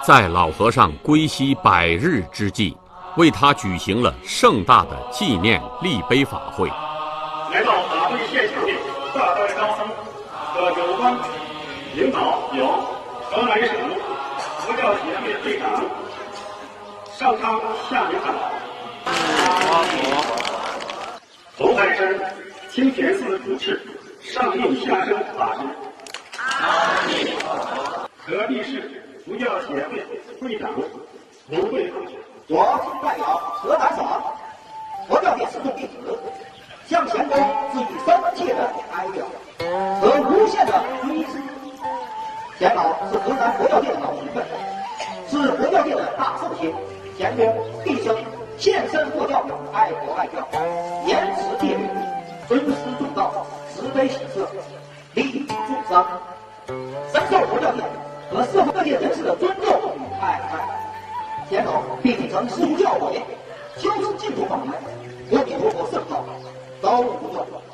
在老和尚归西100日之际，为他举行了盛大的纪念立碑法会。 来到法会现场的大代高僧和有关领导有河南省佛教协会会长上苍下明长老，红海山清田寺主持上应下生法师，河地市佛教协会会长卢慧凤， 我代表河南省佛教界始终弟子，向前公致以深切的哀悼和无限的追思。钱老是河南佛教界的老前辈，是佛教界的大圣贤，前公毕生献身佛教，爱国爱教，严持戒律，尊师重道，慈悲喜舍，利益众生，深受佛教界和社会各界人士的尊重与爱戴。钱老并继承师父教诲，修持净土法门，阿弥陀佛圣道，早日不断。